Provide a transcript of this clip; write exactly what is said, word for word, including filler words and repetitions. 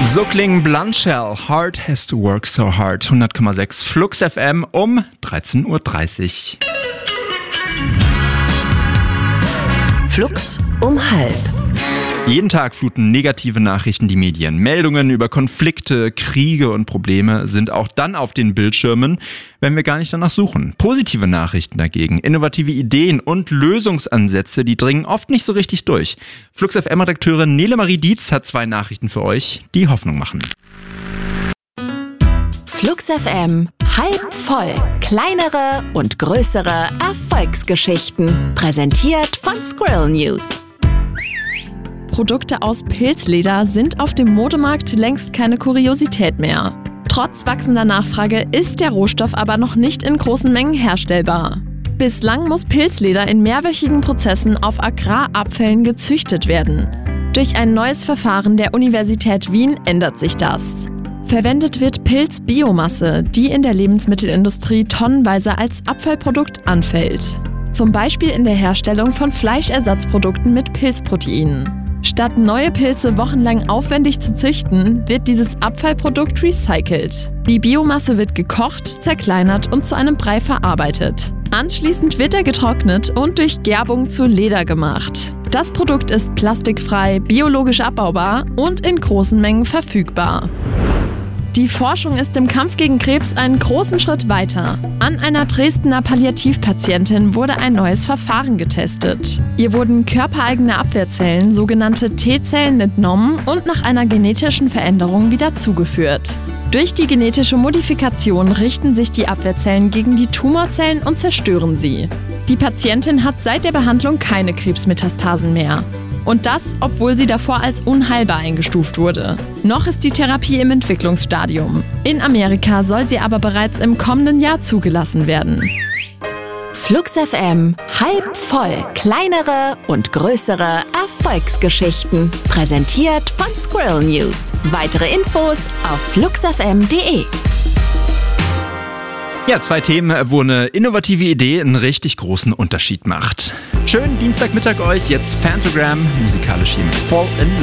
So klingen Blondshell, Hard Has to Work So Hard, hundert Komma sechs Flux F M um dreizehn Uhr dreißig. Flux um halb. Jeden Tag fluten negative Nachrichten die Medien. Meldungen über Konflikte, Kriege und Probleme sind auch dann auf den Bildschirmen, wenn wir gar nicht danach suchen. Positive Nachrichten dagegen, innovative Ideen und Lösungsansätze, die dringen oft nicht so richtig durch. Flux F M-Redakteurin Nele Marie Dietz hat zwei Nachrichten für euch, die Hoffnung machen. Flux F M, halb voll. Kleinere und größere Erfolgsgeschichten. Präsentiert von Squirrel News. Produkte aus Pilzleder sind auf dem Modemarkt längst keine Kuriosität mehr. Trotz wachsender Nachfrage ist der Rohstoff aber noch nicht in großen Mengen herstellbar. Bislang muss Pilzleder in mehrwöchigen Prozessen auf Agrarabfällen gezüchtet werden. Durch ein neues Verfahren der Universität Wien ändert sich das. Verwendet wird Pilzbiomasse, die in der Lebensmittelindustrie tonnenweise als Abfallprodukt anfällt. Zum Beispiel in der Herstellung von Fleischersatzprodukten mit Pilzproteinen. Statt neue Pilze wochenlang aufwendig zu züchten, wird dieses Abfallprodukt recycelt. Die Biomasse wird gekocht, zerkleinert und zu einem Brei verarbeitet. Anschließend wird er getrocknet und durch Gerbung zu Leder gemacht. Das Produkt ist plastikfrei, biologisch abbaubar und in großen Mengen verfügbar. Die Forschung ist im Kampf gegen Krebs einen großen Schritt weiter. An einer Dresdner Palliativpatientin wurde ein neues Verfahren getestet. Ihr wurden körpereigene Abwehrzellen, sogenannte T-Zellen, entnommen und nach einer genetischen Veränderung wieder zugeführt. Durch die genetische Modifikation richten sich die Abwehrzellen gegen die Tumorzellen und zerstören sie. Die Patientin hat seit der Behandlung keine Krebsmetastasen mehr. Und das, obwohl sie davor als unheilbar eingestuft wurde. Noch ist die Therapie im Entwicklungsstadium. In Amerika soll sie aber bereits im kommenden Jahr zugelassen werden. Flux F M, halb voll. Kleinere und größere Erfolgsgeschichten. Präsentiert von Squirrel News. Weitere Infos auf flux f m punkt d e. Ja, zwei Themen, wo eine innovative Idee einen richtig großen Unterschied macht. Schönen Dienstagmittag euch, jetzt Phantogram, musikalisch hier mit Fall in Love.